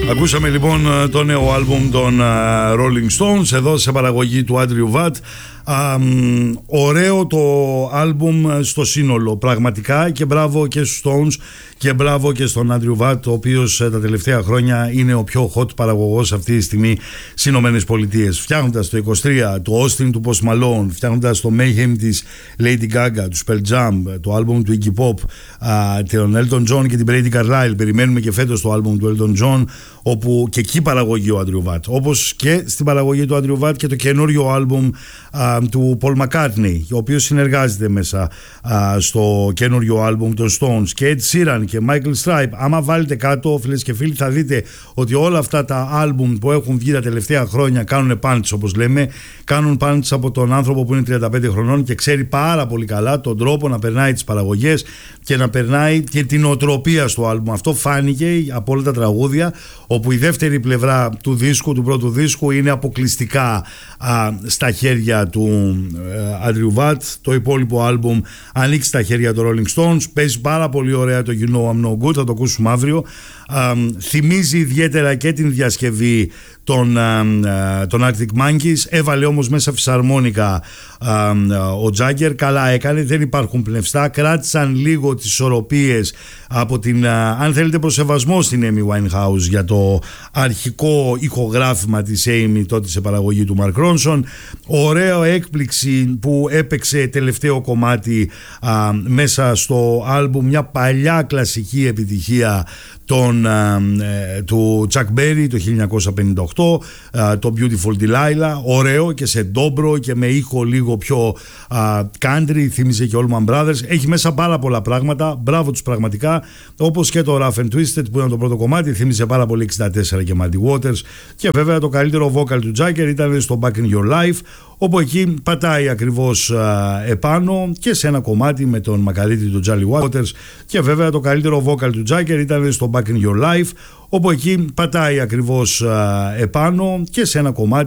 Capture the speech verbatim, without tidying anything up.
Ακούσαμε λοιπόν το νέο άλμπουμ των Rolling Stones εδώ σε παραγωγή του Andrew Watt. Α, ωραίο το άλμπουμ στο σύνολο πραγματικά, και μπράβο και στους Stones και μπράβο και στον Andrew Watt, ο οποίος τα τελευταία χρόνια είναι ο πιο hot παραγωγός αυτή τη στιγμή στις Ηνωμένες Πολιτείες, φτιάχνοντας το είκοσι τρία το Austin του Post Malone, φτιάχνοντας το Mayhem της Lady Gaga, του Pearl Jam, το άλμπουμ του Iggy Pop, α, τον Elton John και την Brady Carlile. Περιμένουμε και φέτος το άλμπουμ του Elton John, όπου και εκεί παραγωγή ο Andrew Watt, όπως και στην παραγωγή του Andrew Watt και το καινούριο άλμπουμ α, του Paul McCartney, ο οποίος συνεργάζεται μέσα α, στο καινούριο άλμπουμ των Stones, και Ed Sheeran και Michael Stipe. Άμα βάλετε κάτω, φίλες και φίλοι, θα δείτε ότι όλα αυτά τα άλμπουμ που έχουν βγει τα τελευταία χρόνια κάνουν punch, όπως λέμε, κάνουν punch από τον άνθρωπο που είναι τριάντα πέντε χρονών και ξέρει πάρα πολύ καλά τον τρόπο να περνάει τις παραγωγές και να περνάει και την οτροπία στο άλμπουμ. Αυτό φάνηκε από όλα τα τραγούδια, όπου η δεύτερη πλευρά του δίσκου, του πρώτου δίσκου, είναι αποκλειστικά α, στα χέρια του ε, Andrew Watt. Το υπόλοιπο άλμπουμ ανοίξει στα χέρια των Rolling Stones. Παίζει πάρα πολύ ωραία το You Know I'm No Good, θα το ακούσουμε αύριο. Α, θυμίζει ιδιαίτερα και την διασκευή των, α, α, των Arctic Monkeys. Έβαλε όμως μέσα φυσαρμόνικα α, α, ο Jagger. Καλά έκανε, δεν υπάρχουν πνευστά. Κράτησαν λίγο τις ισορροπίες από την, α, αν θέλετε, προσεβασμό στην Amy Winehouse για το αρχικό ηχογράφημα της Amy τότε σε παραγωγή του Mark Ronson. Ωραίο έκπληξη που έπαιξε τελευταίο κομμάτι α, μέσα στο άλμπουμ, μια παλιά κλασική επιτυχία τον, α, ε, του Chuck Berry το χίλια εννιακόσια πενήντα οκτώ, α, το Beautiful Delilah. Ωραίο και σε ντόμπρο και με ήχο λίγο πιο α, country, θύμιζε και Allman Brothers. Έχει μέσα πάρα πολλά πράγματα, μπράβο τους πραγματικά, όπως και το Rough and Twisted που ήταν το πρώτο κομμάτι, θύμιζε πάρα πολύ εξήντα τέσσερα και Muddy Waters. Και βέβαια το καλύτερο vocal του Jagger ήταν στο Back in Your Life, όπου εκεί πατάει ακριβώς α, επάνω και σε ένα κομμάτι με τον μακαρίτη του Jolly Waters. Και βέβαια το καλύτερο vocal του Jagger ήταν στο Back in Your Life, όπου εκεί πατάει ακριβώς α, επάνω και σε ένα κομμάτι